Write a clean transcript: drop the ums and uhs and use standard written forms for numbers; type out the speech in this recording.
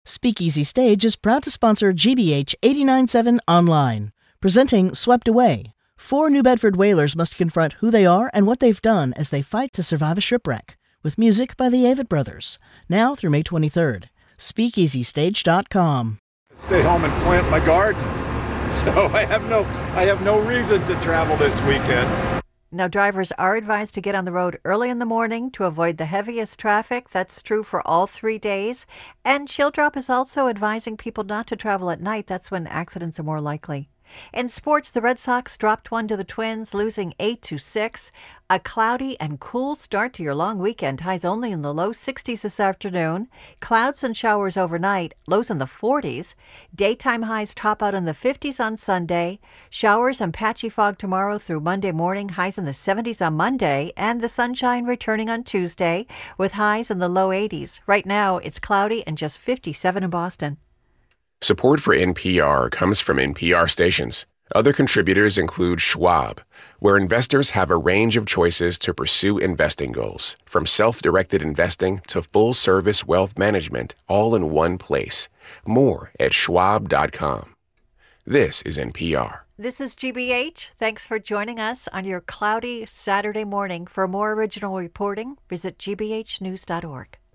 Speakeasy Stage is proud to sponsor GBH 89.7 Online. Presenting Swept Away. 4 New Bedford whalers must confront who they are and what they've done as they fight to survive a shipwreck. With music by the Avett Brothers. Now through May 23rd. SpeakeasyStage.com. Stay home and plant my garden. So I have no reason to travel this weekend. Now, drivers are advised to get on the road early in the morning to avoid the heaviest traffic. That's true for all 3 days. And Childrop is also advising people not to travel at night. That's when accidents are more likely. In sports, the Red Sox dropped one to the Twins, losing 8-6. A cloudy and cool start to your long weekend. Highs only in the low 60s this afternoon. Clouds and showers overnight, lows in the 40s. Daytime highs top out in the 50s on Sunday. Showers and patchy fog tomorrow through Monday morning. Highs in the 70s on Monday. And the sunshine returning on Tuesday with highs in the low 80s. Right now, it's cloudy and just 57 in Boston. Support for NPR comes from NPR stations. Other contributors include Schwab, where investors have a range of choices to pursue investing goals, from self-directed investing to full-service wealth management, all in one place. More at schwab.com. This is NPR. This is GBH. Thanks for joining us on your cloudy Saturday morning. For more original reporting, visit gbhnews.org.